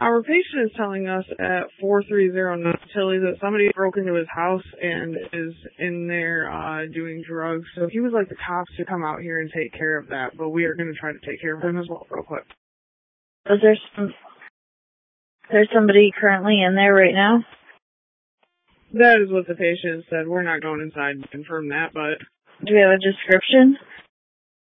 Our patient is telling us at 430 Tilly that somebody broke into his house and is in there doing drugs. So he would like the cops to come out here and take care of that, but we are going to try to take care of him as well real quick. Is there's somebody currently in there right now? That is what the patient said. We're not going inside to confirm that, but... Do we have a description?